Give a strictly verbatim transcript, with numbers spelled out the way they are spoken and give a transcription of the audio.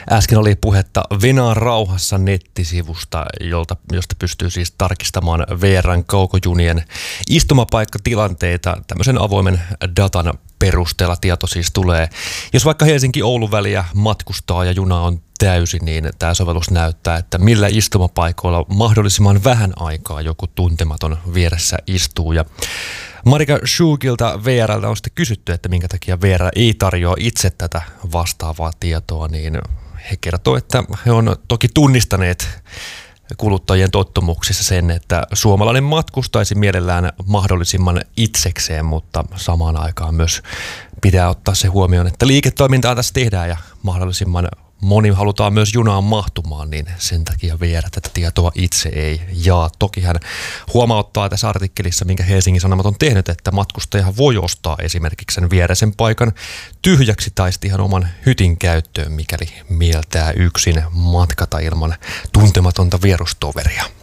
Äsken oli puhetta Venaa rauhassa nettisivusta, jolta, josta pystyy siis tarkistamaan V R:n kaukojunien istumapaikkatilanteita tämmöisen avoimen datan perusteella. Tieto siis tulee. Jos vaikka Helsinki-Oulun väliä matkustaa ja juna on täysin, niin tämä sovellus näyttää, että millä istumapaikoilla mahdollisimman vähän aikaa joku tuntematon vieressä istuu. Ja Marika Schugilta V R:ltä on sitten kysytty, että minkä takia V R ei tarjoa itse tätä vastaavaa tietoa, niin he kertoo, että he on toki tunnistaneet kuluttajien tottumuksissa sen, että suomalainen matkustaisi mielellään mahdollisimman itsekseen, mutta samaan aikaan myös pitää ottaa se huomioon, että liiketoimintaa tässä tehdään ja mahdollisimman moni halutaan myös junaan mahtumaan, niin sen takia V R tätä tietoa itse ei jaa. Toki hän huomauttaa tässä artikkelissa, minkä Helsingin Sanomat on tehnyt, että matkustaja voi ostaa esimerkiksi sen viereisen paikan tyhjäksi tai sitten ihan oman hytin käyttöön, mikäli mieltää yksin matkata ilman tuntematonta vierustoveria.